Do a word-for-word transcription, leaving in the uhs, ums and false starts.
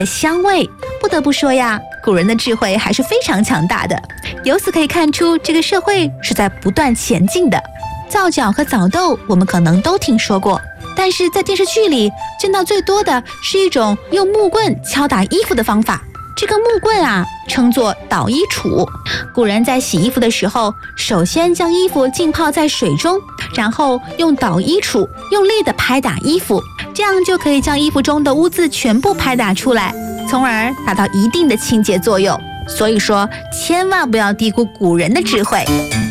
香味。不得不说呀，古人的智慧还是非常强大的。由此可以看出，这个社会是在不断前进的。皂角和枣豆，我们可能都听说过，但是在电视剧里见到最多的是一种用木棍敲打衣服的方法。这个木棍啊，称作捣衣杵。古人在洗衣服的时候，首先将衣服浸泡在水中，然后用捣衣杵用力地拍打衣服，这样就可以将衣服中的污渍全部拍打出来，从而达到一定的清洁作用。所以说，千万不要低估古人的智慧。